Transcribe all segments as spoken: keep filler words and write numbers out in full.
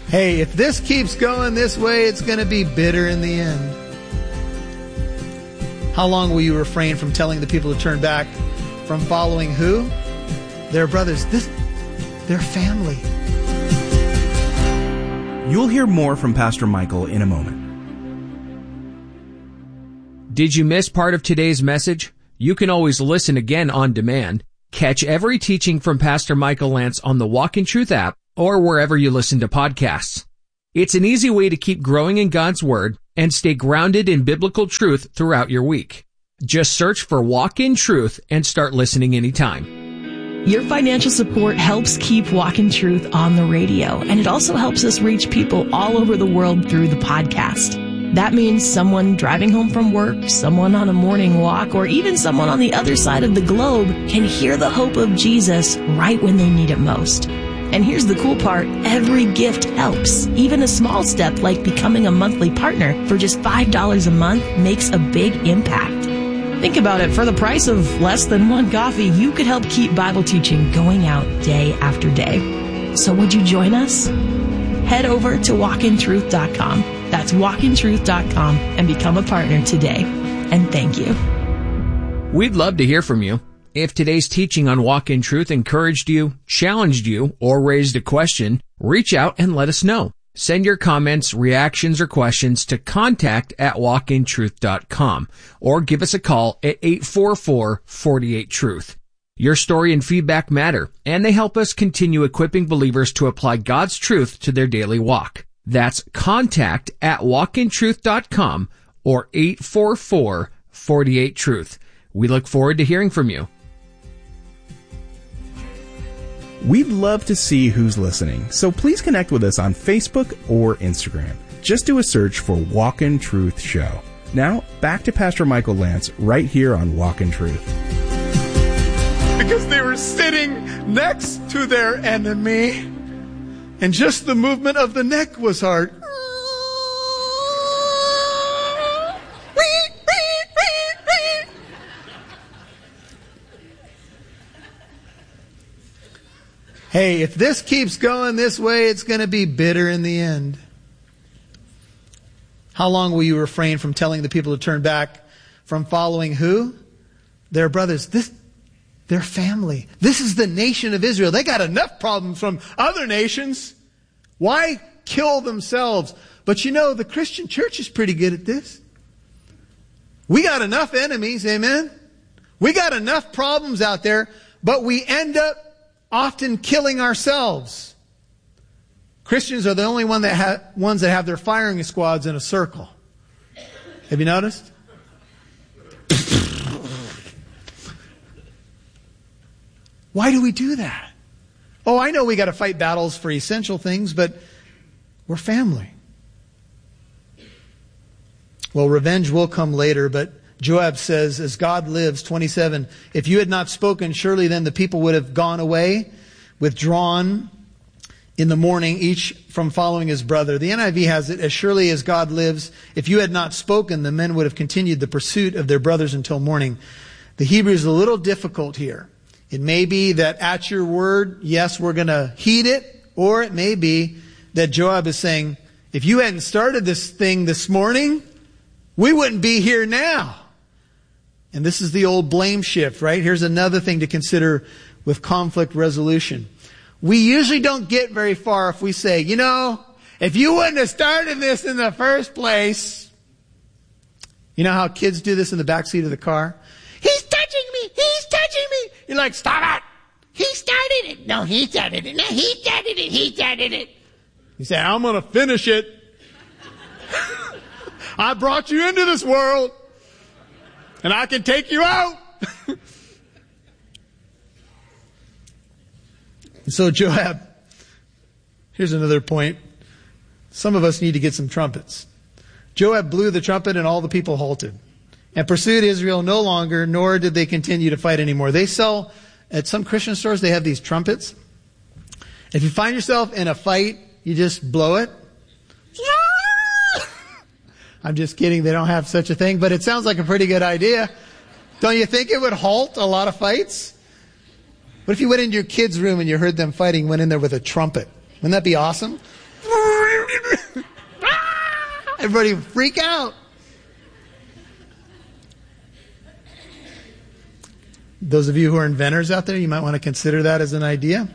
Hey, if this keeps going this way, it's going to be bitter in the end. How long will you refrain from telling the people to turn back from following who? Their brothers. This, their family. You'll hear more from Pastor Michael in a moment. Did you miss part of today's message? You can always listen again on demand. Catch every teaching from Pastor Michael Lance on the Walk in Truth app or wherever you listen to podcasts. It's an easy way to keep growing in God's Word and stay grounded in biblical truth throughout your week. Just search for Walk in Truth and start listening anytime. Your financial support helps keep Walk in Truth on the radio, and it also helps us reach people all over the world through the podcast. That means someone driving home from work, someone on a morning walk, or even someone on the other side of the globe can hear the hope of Jesus right when they need it most. And here's the cool part, every gift helps. Even a small step like becoming a monthly partner for just five dollars a month makes a big impact. Think about it, for the price of less than one coffee, you could help keep Bible teaching going out day after day. So would you join us? Head over to walk in truth dot com. That's walk in truth dot com and become a partner today. And thank you. We'd love to hear from you. If today's teaching on Walk in Truth encouraged you, challenged you, or raised a question, reach out and let us know. Send your comments, reactions, or questions to contact at walk in truth dot com or give us a call at eight four four, four eight, truth. Your story and feedback matter, and they help us continue equipping believers to apply God's truth to their daily walk. That's contact at walk in truth dot com or eight four four, four eight, truth. We look forward to hearing from you. We'd love to see who's listening, so please connect with us on Facebook or Instagram. Just do a search for Walk in Truth Show. Now, back to Pastor Michael Lance right here on Walk in Truth. Because they were sitting next to their enemy, and just the movement of the neck was hard. Hey, if this keeps going this way, it's going to be bitter in the end. How long will you refrain from telling the people to turn back from following who? Their brothers. This, their family. This is the nation of Israel. They got enough problems from other nations. Why kill themselves? But you know, the Christian church is pretty good at this. We got enough enemies, amen? We got enough problems out there, but we end up often killing ourselves. Christians are the only one that ha- ones that have their firing squads in a circle. Have you noticed? Why do we do that? Oh, I know we got to fight battles for essential things, but we're family. Well, revenge will come later, but Joab says, as God lives, twenty-seven, if you had not spoken, surely then the people would have gone away, withdrawn in the morning, each from following his brother. The N I V has it, as surely as God lives, if you had not spoken, the men would have continued the pursuit of their brothers until morning. The Hebrew is a little difficult here. It may be that at your word, yes, we're going to heed it, or it may be that Joab is saying, if you hadn't started this thing this morning, we wouldn't be here now. And this is the old blame shift, right? Here's another thing to consider with conflict resolution. We usually don't get very far if we say, you know, if you wouldn't have started this in the first place. You know how kids do this in the backseat of the car? He's touching me! He's touching me! You're like, stop it! He started it! No, he started it! No, he started it! He started it! You say, I'm going to finish it. I brought you into this world. And I can take you out. So Joab, here's another point. Some of us need to get some trumpets. Joab blew the trumpet and all the people halted and pursued Israel no longer, nor did they continue to fight anymore. They sell, at some Christian stores, they have these trumpets. If you find yourself in a fight, you just blow it. I'm just kidding. They don't have such a thing, but it sounds like a pretty good idea. Don't you think it would halt a lot of fights? What if you went into your kids' room and you heard them fighting, went in there with a trumpet? Wouldn't that be awesome? Everybody freak out. Those of you who are inventors out there, you might want to consider that as an idea.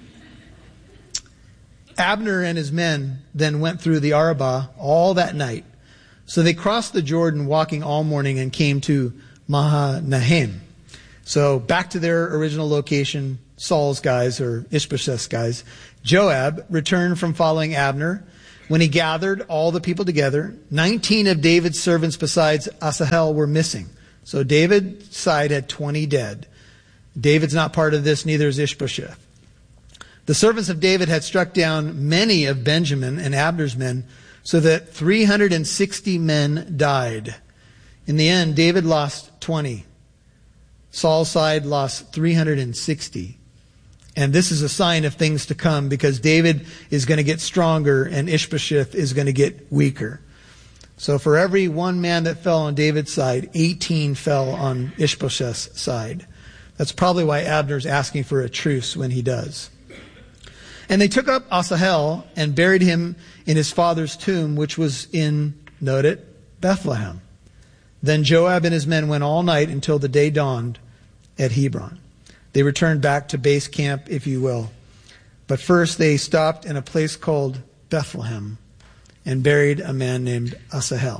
Abner and his men then went through the Arabah all that night. So they crossed the Jordan walking all morning and came to Mahanaim. So back to their original location, Saul's guys or Ishbosheth's guys. Joab returned from following Abner. When he gathered all the people together, nineteen of David's servants besides Asahel were missing. So David's side had twenty dead. David's not part of this, neither is Ishbosheth. The servants of David had struck down many of Benjamin and Abner's men, so that three hundred sixty men died. In the end, David lost twenty. Saul's side lost three hundred sixty. And this is a sign of things to come, because David is going to get stronger and Ishbosheth is going to get weaker. So for every one man that fell on David's side, eighteen fell on Ishbosheth's side. That's probably why Abner's asking for a truce when he does. And they took up Asahel and buried him in his father's tomb, which was in, note it, Bethlehem. Then Joab and his men went all night until the day dawned at Hebron. They returned back to base camp, if you will. But first they stopped in a place called Bethlehem and buried a man named Asahel.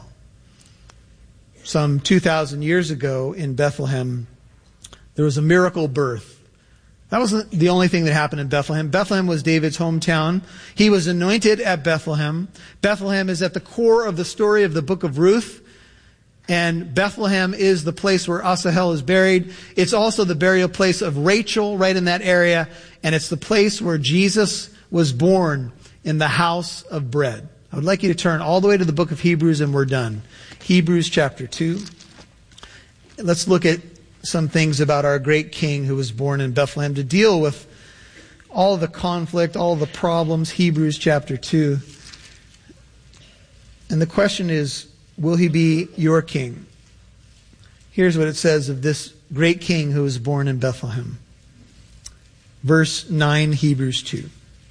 Some two thousand years ago in Bethlehem, there was a miracle birth. That wasn't the only thing that happened in Bethlehem. Bethlehem was David's hometown. He was anointed at Bethlehem. Bethlehem is at the core of the story of the book of Ruth. And Bethlehem is the place where Asahel is buried. It's also the burial place of Rachel right in that area. And it's the place where Jesus was born, in the house of bread. I would like you to turn all the way to the book of Hebrews and we're done. Hebrews chapter two. Let's look at some things about our great king who was born in Bethlehem to deal with all the conflict, all the problems. Hebrews chapter two. And the question is, will he be your king? Here's what it says of this great king who was born in Bethlehem. Verse nine, Hebrews two.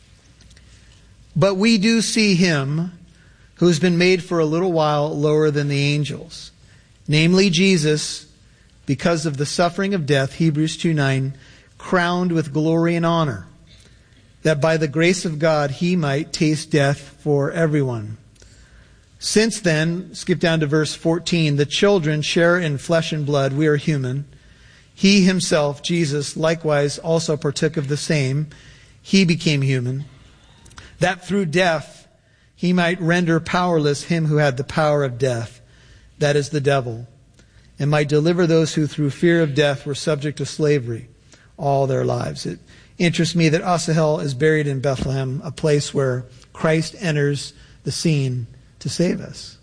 But we do see him who has been made for a little while lower than the angels, namely Jesus, because of the suffering of death, Hebrews two nine, crowned with glory and honor, that by the grace of God he might taste death for everyone. Since then, skip down to verse fourteen, the children share in flesh and blood. We are human. He himself, Jesus, likewise also partook of the same. He became human, that through death he might render powerless him who had the power of death, that is the devil, and might deliver those who through fear of death were subject to slavery all their lives. It interests me that Asahel is buried in Bethlehem, a place where Christ enters the scene to save us.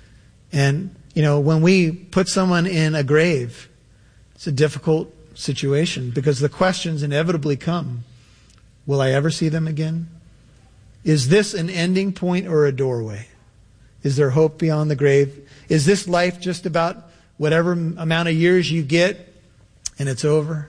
And, you know, when we put someone in a grave, it's a difficult situation because the questions inevitably come. Will I ever see them again? Is this an ending point or a doorway? Is there hope beyond the grave? Is this life just about whatever amount of years you get and it's over?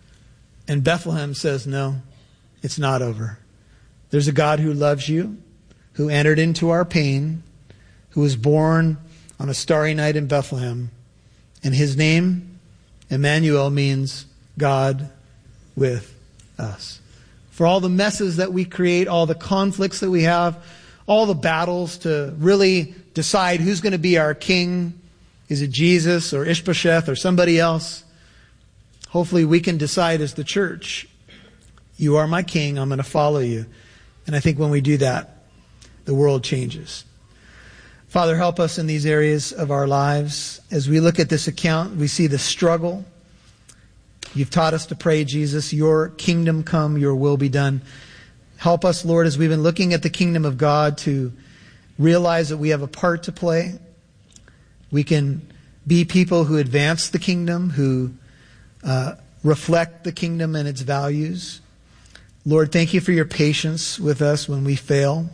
And Bethlehem says, no, it's not over. There's a God who loves you, who entered into our pain, who was born on a starry night in Bethlehem. And his name, Emmanuel, means God with us. For all the messes that we create, all the conflicts that we have, all the battles to really decide who's going to be our king, is it Jesus or Ishbosheth or somebody else? Hopefully we can decide as the church, you are my king, I'm going to follow you. And I think when we do that, the world changes. Father, help us in these areas of our lives. As we look at this account, we see the struggle. You've taught us to pray, Jesus, your kingdom come, your will be done. Help us, Lord, as we've been looking at the kingdom of God, to realize that we have a part to play. We can be people who advance the kingdom, who uh, reflect the kingdom and its values. Lord, thank you for your patience with us when we fail,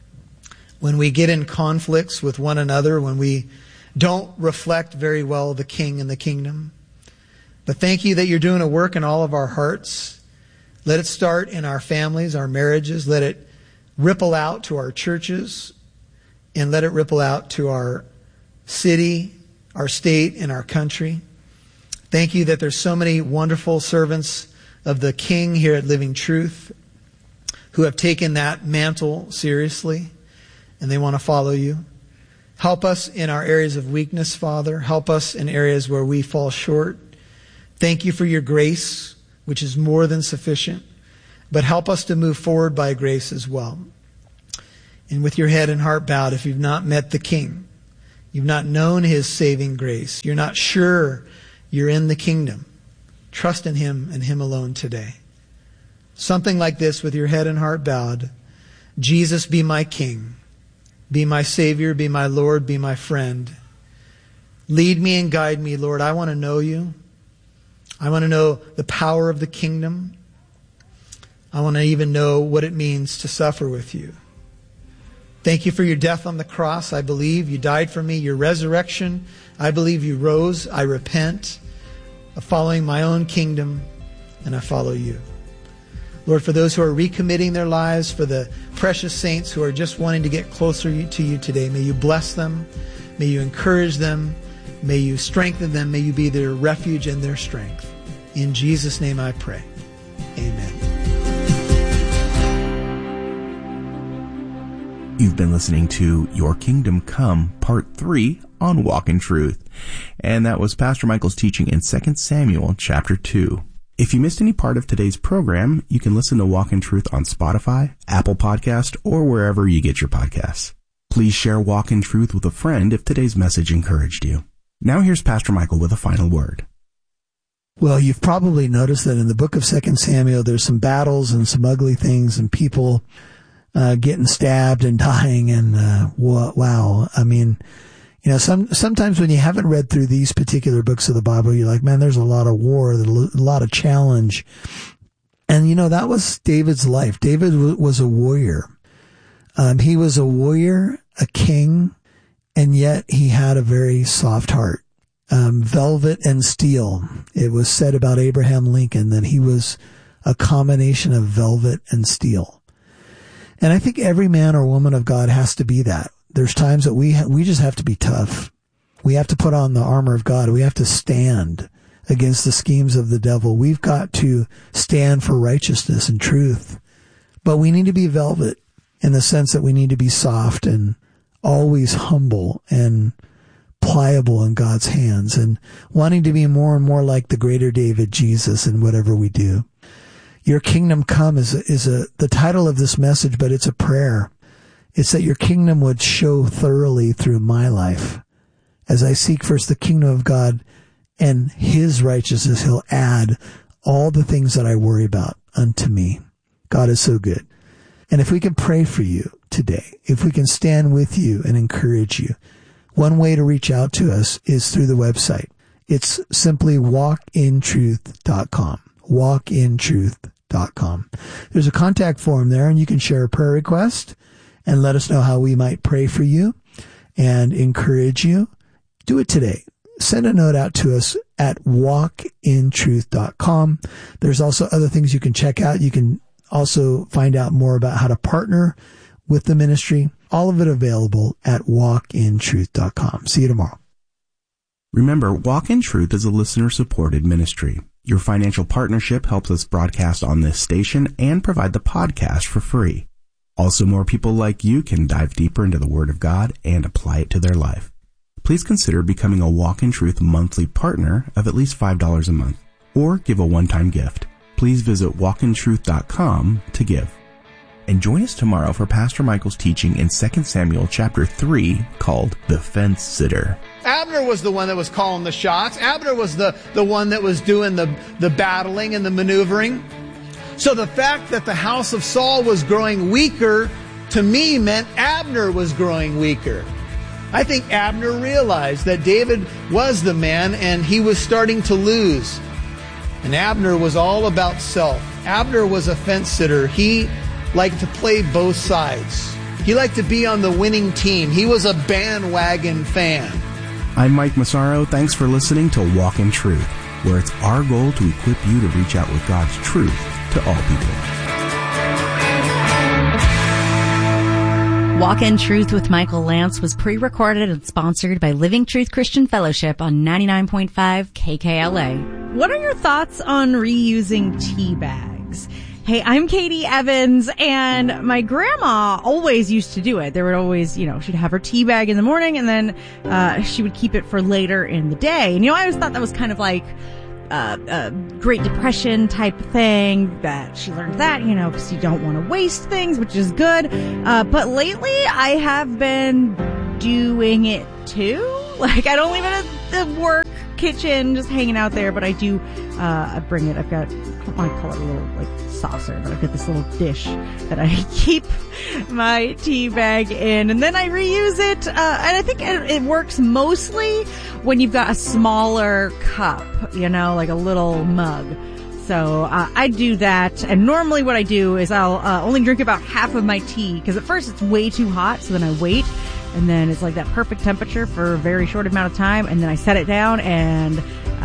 when we get in conflicts with one another, when we don't reflect very well the king and the kingdom. But thank you that you're doing a work in all of our hearts. Let it start in our families, our marriages. Let it ripple out to our churches and let it ripple out to our city, our state, and our country. Thank you that there's so many wonderful servants of the King here at Living Truth who have taken that mantle seriously and they want to follow you. Help us in our areas of weakness, Father. Help us in areas where we fall short. Thank you for your grace, which is more than sufficient. But help us to move forward by grace as well. And with your head and heart bowed, if you've not met the King, you've not known his saving grace, you're not sure you're in the kingdom, trust in him and him alone today. Something like this with your head and heart bowed. Jesus, be my King. Be my Savior, be my Lord, be my friend. Lead me and guide me, Lord. I want to know you. I want to know the power of the kingdom. I want to even know what it means to suffer with you. Thank you for your death on the cross. I believe you died for me. Your resurrection, I believe you rose. I repent of following my own kingdom, and I follow you. Lord, for those who are recommitting their lives, for the precious saints who are just wanting to get closer to you today, may you bless them. May you encourage them. May you strengthen them. May you be their refuge and their strength. In Jesus' name I pray. Amen. You've been listening to Your Kingdom Come, Part three on Walk in Truth. And that was Pastor Michael's teaching in Second Samuel chapter two. If you missed any part of today's program, you can listen to Walk in Truth on Spotify, Apple Podcast, or wherever you get your podcasts. Please share Walk in Truth with a friend if today's message encouraged you. Now here's Pastor Michael with a final word. Well, you've probably noticed that in the book of Second Samuel, there's some battles and some ugly things and people uh, getting stabbed and dying. And uh, wow, I mean, you know, some sometimes when you haven't read through these particular books of the Bible, you're like, man, there's a lot of war, a lot of challenge. And, you know, that was David's life. David w- was a warrior. Um, he was a warrior, a king, and yet he had a very soft heart. Um, velvet and steel. It was said about Abraham Lincoln that he was a combination of velvet and steel. And I think every man or woman of God has to be that. There's times that we ha- we just have to be tough. We have to put on the armor of God. We have to stand against the schemes of the devil. We've got to stand for righteousness and truth. But we need to be velvet in the sense that we need to be soft and always humble and pliable in God's hands and wanting to be more and more like the greater David, Jesus, in whatever we do. Your kingdom come is a, is a the title of this message, but it's a prayer. It's that your kingdom would show thoroughly through my life. As I seek first the kingdom of God and his righteousness, he'll add all the things that I worry about unto me. God is so good. And if we can pray for you today, if we can stand with you and encourage you, one way to reach out to us is through the website. It's simply walk in truth dot com. walk in truth dot com. There's a contact form there, and you can share a prayer request and let us know how we might pray for you and encourage you. Do it today. Send a note out to us at walk in truth dot com. There's also other things you can check out. You can also find out more about how to partner with the ministry. All of it available at walk in truth dot com. See you tomorrow. Remember, Walk in Truth is a listener-supported ministry. Your financial partnership helps us broadcast on this station and provide the podcast for free. Also, more people like you can dive deeper into the Word of God and apply it to their life. Please consider becoming a Walk in Truth monthly partner of at least five dollars a month, or give a one-time gift. Please visit walk in truth dot com to give. And join us tomorrow for Pastor Michael's teaching in Second Samuel chapter three called The Fence Sitter. Abner was the one that was calling the shots. Abner was the, the one that was doing the, the battling and the maneuvering. So the fact that the house of Saul was growing weaker, to me, meant Abner was growing weaker. I think Abner realized that David was the man and he was starting to lose. And Abner was all about self. Abner was a fence sitter. He liked to play both sides. He liked to be on the winning team. He was a bandwagon fan. I'm Mike Massaro. Thanks for listening to Walk in Truth, where it's our goal to equip you to reach out with God's truth to all people. Walk in Truth with Michael Lance was pre-recorded and sponsored by Living Truth Christian Fellowship on ninety-nine point five K K L A. What are your thoughts on reusing tea bags? Hey, I'm Katie Evans, and my grandma always used to do it. There would always, you know, she'd have her tea bag in the morning, and then uh she would keep it for later in the day. And, you know, I always thought that was kind of like uh, a Great Depression type thing, that she learned that, you know, because you don't want to waste things, which is good. Uh, but lately, I have been doing it too. Like, I don't leave it at the work kitchen just hanging out there, but I do uh I bring it. I've got, I don't want to call it a little like saucer, but I've got this little dish that I keep my tea bag in, and then I reuse it. Uh, and I think it, it works mostly when you've got a smaller cup, you know, like a little mug. So uh, I do that, and normally what I do is I'll uh, only drink about half of my tea, because at first it's way too hot, so then I wait, and then it's like that perfect temperature for a very short amount of time, and then I set it down, and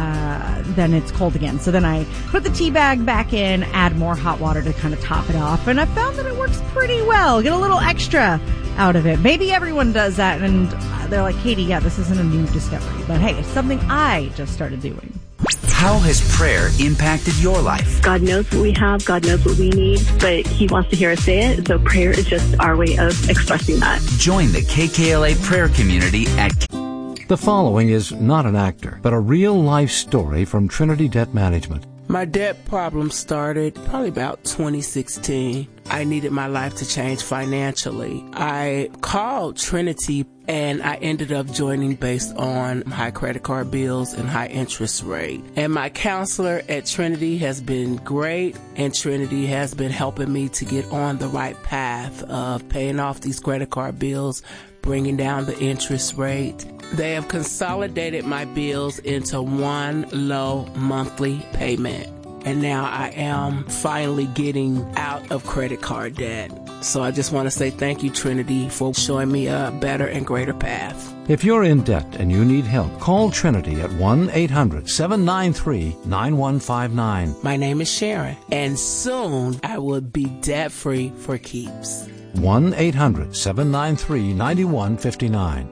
uh then it's cold again. So then I put the tea bag back in, add more hot water to kind of top it off, and I found that it works pretty well. Get a little extra out of it. Maybe everyone does that, and they're like, Katie, yeah, this isn't a new discovery, but hey, it's something I just started doing. How has prayer impacted your life? God knows what we have. God knows what we need, but He wants to hear us say it. So prayer is just our way of expressing that. Join the K K L A prayer community at... The following is not an actor, but a real-life story from Trinity Debt Management. My debt problem started probably about twenty sixteen. I needed my life to change financially. I called Trinity, and I ended up joining based on high credit card bills and high interest rate. And my counselor at Trinity has been great, and Trinity has been helping me to get on the right path of paying off these credit card bills, bringing down the interest rate. They have consolidated my bills into one low monthly payment. And now I am finally getting out of credit card debt. So I just want to say thank you, Trinity, for showing me a better and greater path. If you're in debt and you need help, call Trinity at one eight hundred seven nine three nine one five nine. My name is Sharon, and soon I will be debt-free for keeps. one eight hundred seven nine three nine one five nine.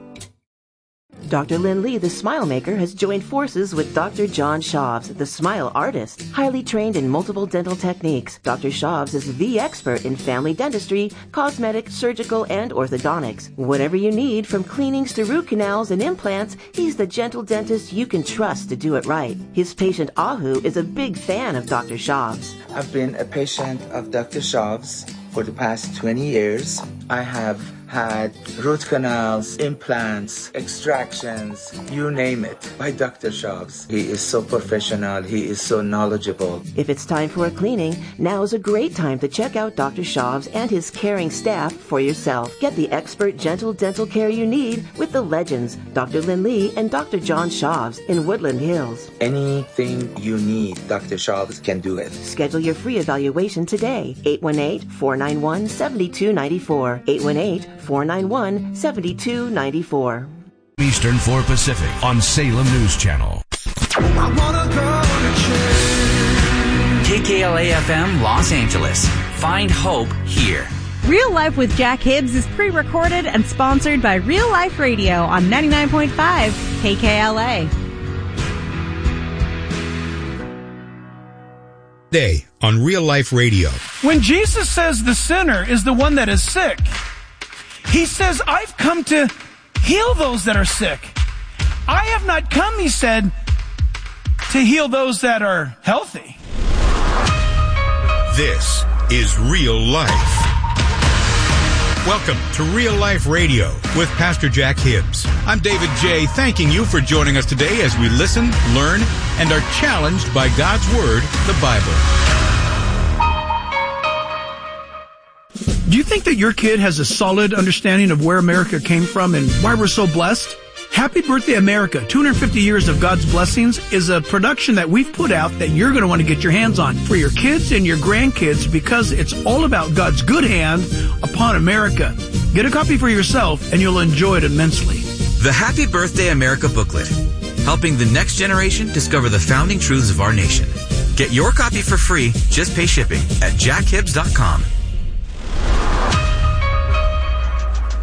Doctor Lynn Lee, the Smile Maker, has joined forces with Doctor John Shavs, the Smile Artist. Highly trained in multiple dental techniques, Doctor Shavs is the expert in family dentistry, cosmetic, surgical, and orthodontics. Whatever you need, from cleanings to root canals and implants, he's the gentle dentist you can trust to do it right. His patient Ahu is a big fan of Doctor Shavs. I've been a patient of Doctor Shavs for the past twenty years. I have had root canals, implants, extractions, you name it, by Doctor Shavs. He is so professional. He is so knowledgeable. If it's time for a cleaning, now is a great time to check out Doctor Shavs and his caring staff for yourself. Get the expert gentle dental care you need with the legends, Doctor Lynn Lee and Doctor John Shavs in Woodland Hills. Anything you need, Doctor Shavs can do it. Schedule your free evaluation today. eight one eight, four nine one, seven two nine four. eight one eight, four nine one, seven two nine four. Eastern four Pacific on Salem News Channel. K K L A F M Los Angeles. Find hope here. Real Life with Jack Hibbs is pre-recorded and sponsored by Real Life Radio on ninety-nine point five K K L A. Day on Real Life Radio. When Jesus says the sinner is the one that is sick, He says, I've come to heal those that are sick. I have not come, he said, to heal those that are healthy. This is Real Life. Welcome to Real Life Radio with Pastor Jack Hibbs. I'm David J., thanking you for joining us today as we listen, learn, and are challenged by God's Word, the Bible. Do you think that your kid has a solid understanding of where America came from and why we're so blessed? Happy Birthday America, two hundred fifty years of God's Blessings, is a production that we've put out that you're going to want to get your hands on for your kids and your grandkids, because it's all about God's good hand upon America. Get a copy for yourself and you'll enjoy it immensely. The Happy Birthday America booklet, helping the next generation discover the founding truths of our nation. Get your copy for free, just pay shipping at jack hibbs dot com.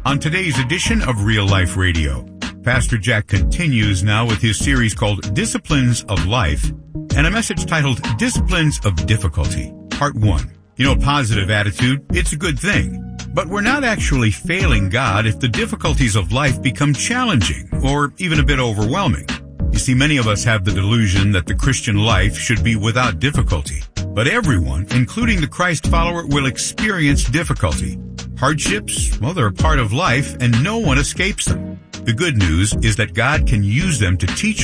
On today's edition of Real Life Radio, Pastor Jack continues now with his series called Disciplines of Life and a message titled Disciplines of Difficulty, Part one. You know, positive attitude, it's a good thing. But we're not actually failing God if the difficulties of life become challenging or even a bit overwhelming. You see, many of us have the delusion that the Christian life should be without difficulty. But everyone, including the Christ follower, will experience difficulty. Hardships, well, they're a part of life, and no one escapes them. The good news is that God can use them to teach